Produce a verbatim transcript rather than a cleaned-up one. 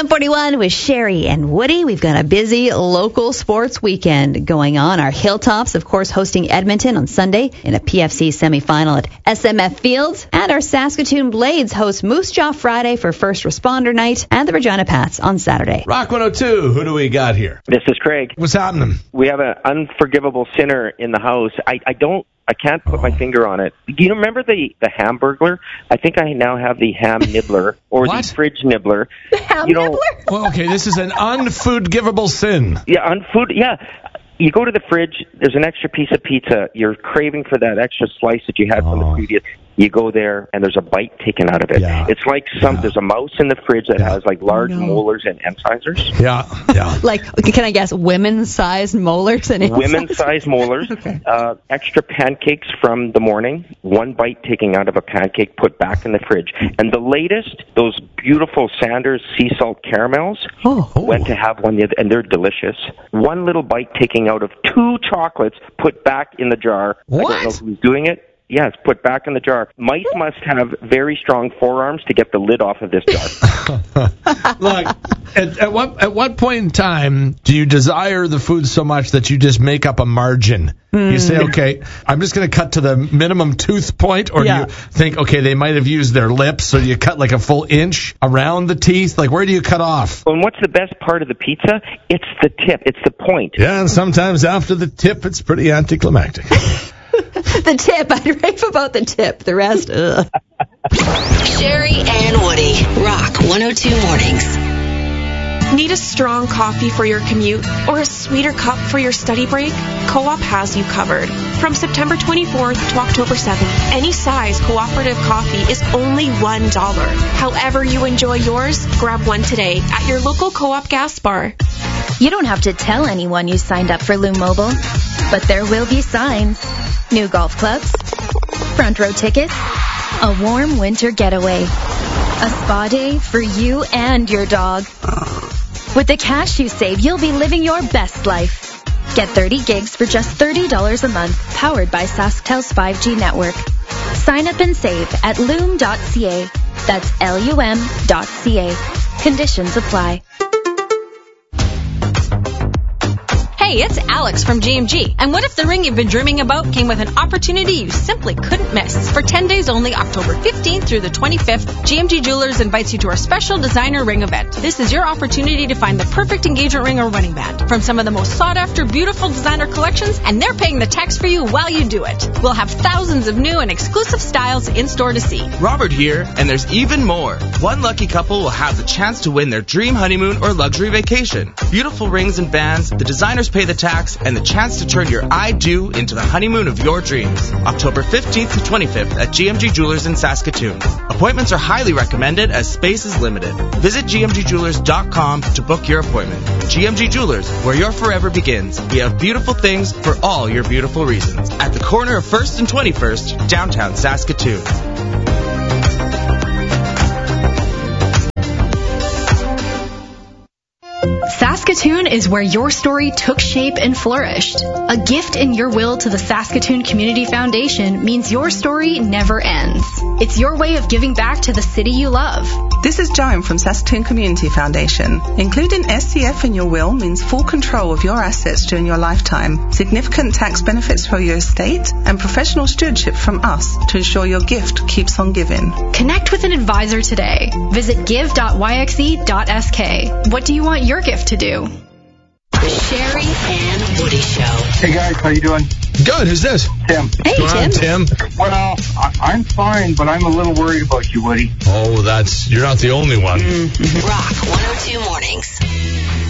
seven forty-one with Sherry and Woody. We've got a busy local sports weekend going on. Our Hilltops, of course, hosting Edmonton on Sunday in a P F C semifinal at S M F Fields. And our Saskatoon Blades host Moose Jaw Friday for First Responder Night, and the Regina Pats on Saturday. Rock one oh two, who do we got here? This is Craig. What's happening? We have an unforgivable sinner in the house. I, I don't, I can't put oh. my finger on it. Do you remember the, the Hamburglar? I think I now have the ham nibbler, or What? the fridge nibbler. The ham You know- nibbler? Well, okay, this is an unfood-givable sin. Yeah, on food, yeah. You go to the fridge, there's an extra piece of pizza. You're craving for that extra slice that you had from the Oh. previous. You go there, and there's a bite taken out of it. Yeah. It's like some. Yeah. There's a mouse in the fridge that Yeah. has like large No. molars and incisors. Yeah, yeah. Like, can I guess, women's-sized molars and Women-sized molars, Okay. uh, extra pancakes from the morning, one bite taken out of a pancake, put back in the fridge. And the latest, those beautiful Sanders sea salt caramels, Oh. went to have one, the other, and they're delicious. One little bite taking out of two chocolates, put back in the jar. I What? don't know who's doing it. Yes, put back in the jar. Mice must have very strong forearms to get the lid off of this jar. Look, at, at what at what point in time do you desire the food so much that you just make up a margin? You say, okay, I'm just going to cut to the minimum tooth point, or Yeah. do you think, okay, they might have used their lips, so you cut like a full inch around the teeth? Like, where do you cut off? And what's the best part of the pizza? It's the tip. It's the point. Yeah, and sometimes after the tip, it's pretty anticlimactic. The tip. I'd rave about the tip. The rest, ugh. Sherry and Woody, Rock one oh two Mornings. Need a strong coffee for your commute or a sweeter cup for your study break? Co-op has you covered. From September twenty-fourth to October seventh, any size cooperative coffee is only one dollar. However you enjoy yours, grab one today at your local co-op gas bar. You don't have to tell anyone you signed up for Loom Mobile, but there will be signs. New golf clubs, front row tickets, a warm winter getaway, a spa day for you and your dog. With the cash you save, you'll be living your best life. Get thirty gigs for just thirty dollars a month, powered by SaskTel's five G network. Sign up and save at loom dot c a. That's L U M dot C A. Conditions apply. Hey, it's Alex from G M G. And what if the ring you've been dreaming about came with an opportunity you simply couldn't miss? For ten days only, October fifteenth through the twenty-fifth, G M G Jewelers invites you to our special designer ring event. This is your opportunity to find the perfect engagement ring or wedding band from some of the most sought-after, beautiful designer collections, and they're paying the tax for you while you do it. We'll have thousands of new and exclusive styles in-store to see. Robert here, and there's even more. One lucky couple will have the chance to win their dream honeymoon or luxury vacation. Beautiful rings and bands, the designers pay the tax, and the chance to turn your I do into the honeymoon of your dreams. October fifteenth to twenty-fifth at G M G Jewelers in Saskatoon. Appointments are highly recommended as space is limited. Visit g m g jewelers dot com to book your appointment. G M G Jewelers, where your forever begins. We have beautiful things for all your beautiful reasons. At the corner of first and twenty-first, downtown Saskatoon. Saskatoon is where your story took shape and flourished. A gift in your will to the Saskatoon Community Foundation means your story never ends. It's your way of giving back to the city you love. This is Joan from Saskatoon Community Foundation. Including S C F in your will means full control of your assets during your lifetime, significant tax benefits for your estate, and professional stewardship from us to ensure your gift keeps on giving. Connect with an advisor today. Visit give dot y x e dot s k. What do you want your gift to do? The Sherry and Woody Show. Hey guys, how you doing? Good. Who's this? Tim. Hey, Go on, Tim. Tim. Well, I, I'm fine, but I'm a little worried about you, Woody. Oh, that's you're not the only one. Rock one oh two Mornings.